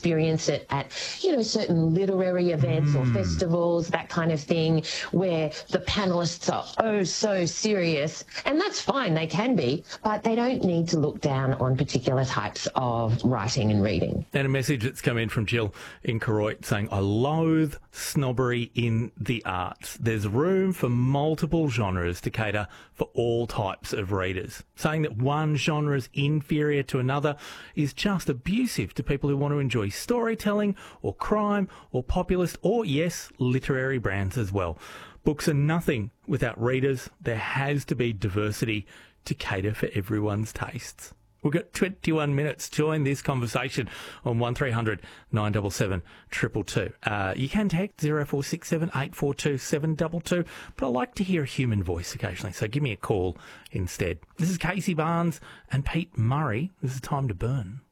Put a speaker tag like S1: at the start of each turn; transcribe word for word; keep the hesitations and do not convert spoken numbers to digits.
S1: experience it at, you know, certain literary events mm. or festivals, that kind of thing, where the panellists are oh so serious. And that's fine, they can be, but they don't need to look down on particular types of writing and reading.
S2: And a message that's come in from Jill in Koroit saying, I loathe snobbery in the arts. There's room for multiple genres to cater for all types of readers. Saying that one genre is inferior to another is just abusive to people who want to enjoy storytelling or crime or populist or, yes, literary brands as well. Books are nothing without readers. There has to be diversity to cater for everyone's tastes. We've got twenty-one minutes. Join this conversation on one three hundred nine seven seven two two two. Uh, you can text zero four six seven eight four two seven two two, but I like to hear a human voice occasionally, so give me a call instead. This is Casey Barnes and Pete Murray. This is Time to Burn.